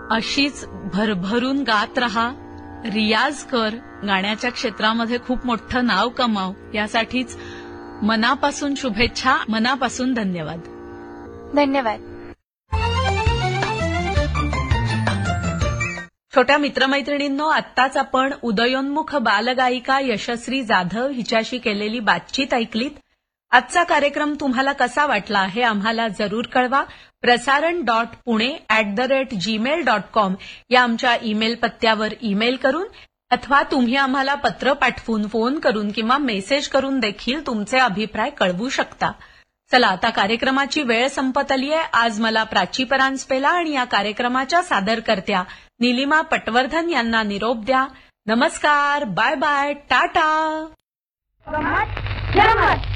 अशीच भरभरून गात राहा, रियाज कर, गाण्याच्या क्षेत्रामध्ये खूप मोठं नाव कमाव, यासाठीच मनापासून शुभेच्छा, मनापासून धन्यवाद. धन्यवाद. छोट्या मित्रमैत्रिणींनो, आत्ताच आपण उदयोन्मुख बालगायिका यशस्वी जाधव हिच्याशी केलेली बातचीत ऐकलीत. आजचा कार्यक्रम तुम्हाला कसा वाटला हे आम्हाला जरूर कळवा. prasaran.pune@gmail.com या आमच्या ईमेल पत्त्यावर ईमेल करून अथवा तुम्ही आम्हाला पत्र पाठवून, फोन करून किंवा मेसेज करून देखील तुमचे अभिप्राय कळवू शकता. चला, आता कार्यक्रमाची वेळ संपत आली आहे. आज मला प्राची परांजपेला आणि या कार्यक्रमाच्या सादरकर्त्या निलिमा पटवर्धन यांना निरोप द्या. नमस्कार, बाय बाय, टाटा.